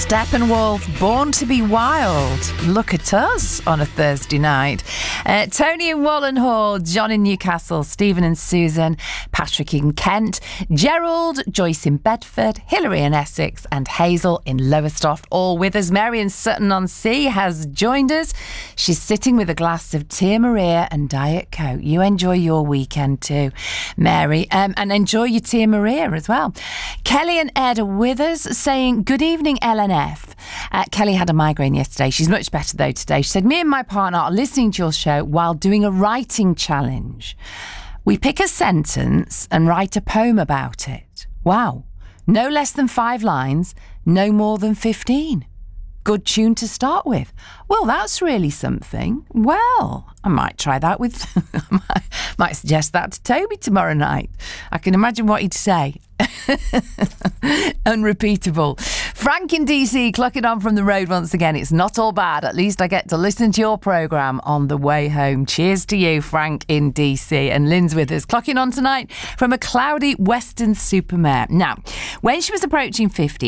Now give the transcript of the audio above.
Steppenwolf, Born to be Wild. Look at us on a Thursday night. Tony in Wallenhall, John in Newcastle, Stephen and Susan, Patrick in Kent, Gerald, Joyce in Bedford, Hilary in Essex, and Hazel in Lowestoft, all with us. Mary in Sutton-on-Sea has joined us. She's sitting with a glass of Tia Maria and Diet Coke. You enjoy your weekend too, Mary, and enjoy your Tia Maria as well. Kelly and Ed are with us, saying, good evening, LNF. Kelly had a migraine yesterday. She's much better though today. She said, me and my partner are listening to your show while doing a writing challenge. We pick a sentence and write a poem about it. Wow. No less than 5 lines, no more than 15. Good tune to start with. Well, that's really something. Well, I might try that with... might suggest that to Toby tomorrow night. I can imagine what he'd say. Unrepeatable. Frank in DC, clocking on from the road once again. It's not all bad. At least I get to listen to your programme on the way home. Cheers to you, Frank in DC. And Lynn's with us, clocking on tonight from a cloudy Western-super-Mare. Now, when she was approaching 50,